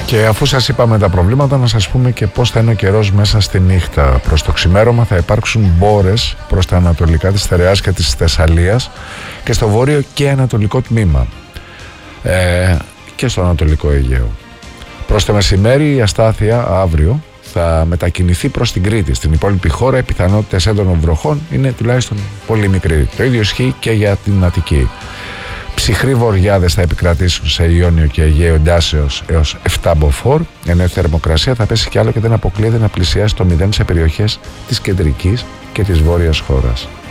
Και αφού σας είπαμε τα προβλήματα, να σας πούμε και πώς θα είναι ο καιρός μέσα στη νύχτα. Προς το ξημέρωμα θα υπάρξουν μπόρες προς τα ανατολικά της Στερεάς και της Θεσσαλίας και στο βόρειο και ανατολικό τμήμα και στο ανατολικό Αιγαίο. Προς το μεσημέρι η αστάθεια αύριο θα μετακινηθεί προς την Κρήτη. Στην υπόλοιπη χώρα οι πιθανότητες έντονων βροχών είναι τουλάχιστον πολύ μικρή. Το ίδιο ισχύει και για την Αττική. Ψυχροί βοριάδες θα επικρατήσουν σε Ιόνιο και Αιγαίο εντάσεως έως 7 μποφόρ, ενώ η θερμοκρασία θα πέσει κι άλλο και δεν αποκλείεται να πλησιάσει το 0 σε περιοχές της κεντρικής και της βόρειας χώρας.